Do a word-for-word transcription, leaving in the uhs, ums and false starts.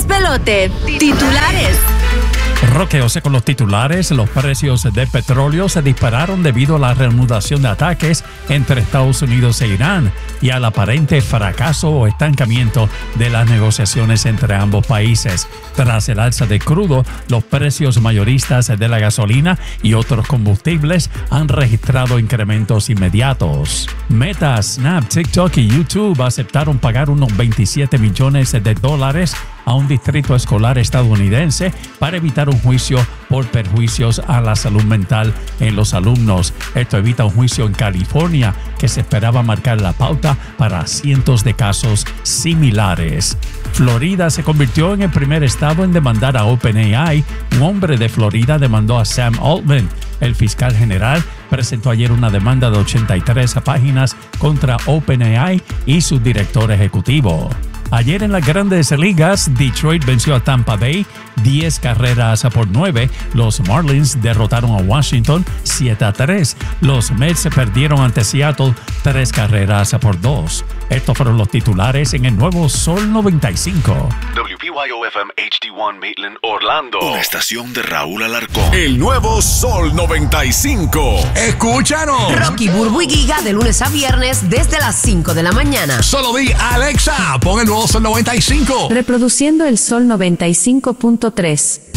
despelote. Titulares. Roqueose con los titulares. Los precios del petróleo se dispararon debido a la reanudación de ataques entre Estados Unidos e Irán y al aparente fracaso o estancamiento de las negociaciones entre ambos países. Tras el alza de crudo, los precios mayoristas de la gasolina y otros combustibles han registrado incrementos inmediatos. Meta, Snap, TikTok y YouTube aceptaron pagar unos veintisiete millones de dólares a un distrito escolar estadounidense para evitar un juicio por perjuicios a la salud mental en los alumnos. Esto evita un juicio en California que se esperaba marcar la pauta para cientos de casos similares. Florida se convirtió en el primer estado en demandar a OpenAI. Un hombre de Florida demandó a Sam Altman. El fiscal general presentó ayer una demanda de ochenta y tres páginas contra OpenAI y su director ejecutivo. Ayer en las Grandes Ligas, Detroit venció a Tampa Bay diez carreras por nueve. Los Marlins derrotaron a Washington siete a tres. Los Mets perdieron ante Seattle tres carreras por dos. Estos fueron los titulares en el nuevo Sol noventa y cinco. W P Y O F M H D uno Maitland, Orlando. Una estación de Raúl Alarcón. El nuevo Sol noventa y cinco. Escúchanos. Rocky, Burbu y Giga de lunes a viernes desde las cinco de la mañana. Solo di Alexa, pon el nuevo Sol noventa y cinco. Reproduciendo el Sol noventa y cinco punto tres.